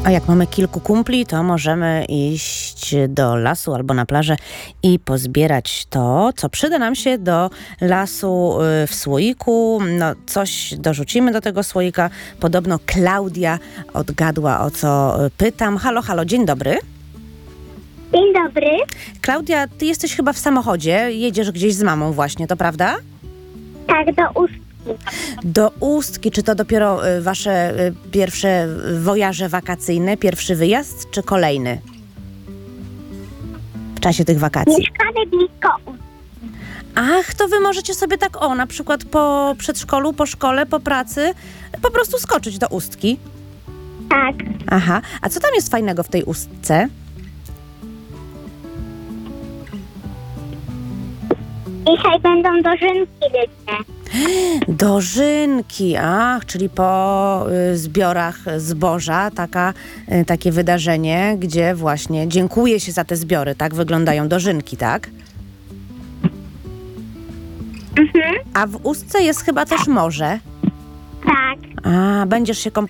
A jak mamy kilku kumpli, to możemy iść do lasu albo na plażę i pozbierać to, co przyda nam się do lasu w słoiku. No, coś dorzucimy do tego słoika. Podobno Klaudia odgadła, o co pytam. Halo, halo, dzień dobry. Dzień dobry. Klaudia, ty jesteś chyba w samochodzie, jedziesz gdzieś z mamą właśnie, to prawda? Tak, do Ustki. Do Ustki. Czy to dopiero wasze pierwsze wojaże wakacyjne, pierwszy wyjazd, czy kolejny w czasie tych wakacji? Mieszkamy blisko Ustki. Ach, to wy możecie sobie tak, na przykład po przedszkolu, po szkole, po pracy, po prostu skoczyć do Ustki. Tak. Aha, a co tam jest fajnego w tej Ustce? Dzisiaj będą dożynki rybne. Dożynki, czyli po zbiorach zboża takie wydarzenie, gdzie właśnie dziękuję się za te zbiory, tak? Wyglądają dożynki, tak? Mhm. A w Ustce jest chyba też morze. Tak. Będziesz się kąpać